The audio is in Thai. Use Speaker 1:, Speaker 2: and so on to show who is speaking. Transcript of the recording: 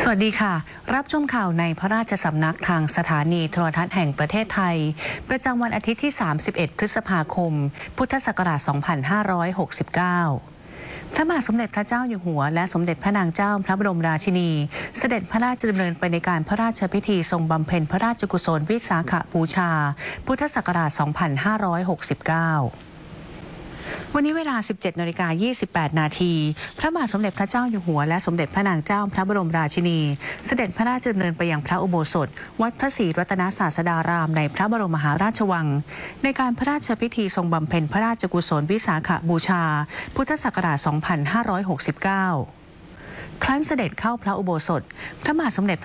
Speaker 1: สวัสดีค่ะรับชมข่าวในพระราชสำนักทางสถานีโทรทัศน์แห่งประเทศไทยประจำวันอาทิตย์ที่31พฤษภาคมพุทธศักราช2569พระบาทสมเด็จพระเจ้าอยู่หัวและสมเด็จพระนางเจ้าพระบรมราชินีเสด็จพระราชดำเนินไปในการพระราชพิธีทรงบำเพ็ญพระราชกุศลวิสาขบูชาพุทธศักราช2569วันนี้เวลา 17:28 นาทีพระบาทสมเด็จพระเจ้าอยู่หัวและสมเด็จพระนางเจ้าพระบรมราชินีเสด็จพระราชดำเนินไปยังพระอุโบสถวัดพระศรีรัตนศาสดารามในพระบรมมหาราชวังในการพระราชพิธีทรงบำเพ็ญพระราชกุศลวิสาขบูชาพุทธศักราช2569ครั้นเสด็จเข้าพระอุโบสถพระบาทสมเด็จ